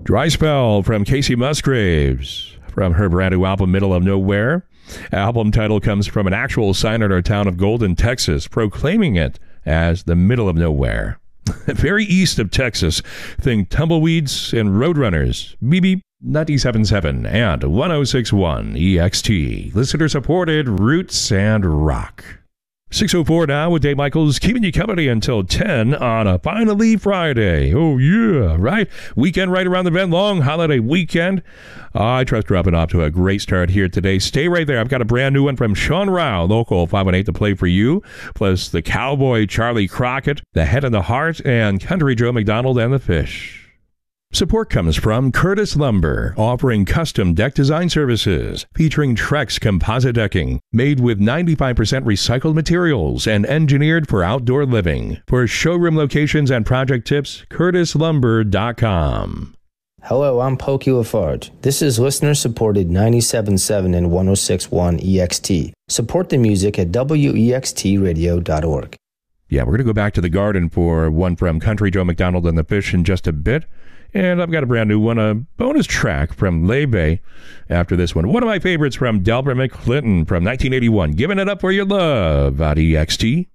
Dry Spell from Casey Musgraves from her brand new album, Middle of Nowhere. Album title comes from an actual sign in our town of Golden, Texas, proclaiming it as the middle of nowhere. Very east of Texas. Think tumbleweeds and roadrunners. BB 97.7 and 106.1 EXT. Listener supported roots and rock. 6:04 now with Dave Michaels, keeping you company until 10 on a finally Friday. Oh, yeah, right? Weekend right around the bend, long holiday weekend. I trust you're up and off to a great start here today. Stay right there. I've got a brand new one from Sean Rao, local 518 to play for you, plus the Cowboy Charlie Crockett, the Head and the Heart, and Country Joe McDonald and the Fish. Support comes from Curtis Lumber, offering custom deck design services featuring Trex composite decking, made with 95% recycled materials and engineered for outdoor living. For showroom locations and project tips, curtislumber.com. Hello, I'm Pokey Lafarge. This is listener-supported 97.7 and 106.1 EXT. Support the music at wextradio.org. Yeah, we're going to go back to the Garden for one from Country Joe McDonald and the Fish in just a bit. And I've got a brand new one, a bonus track from Lebe after this one. One of my favorites from Delbert McClinton from 1981. Giving it up for your love at EXT.